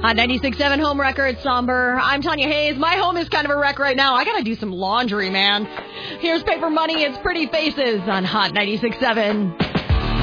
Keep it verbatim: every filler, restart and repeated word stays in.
On ninety-six point seven Home Record, somber. I'm Tanya Hayes. My home is kind of a wreck right now. I gotta do some laundry, man. Here's Paper Money. It's Pretty Faces on Hot ninety-six point seven.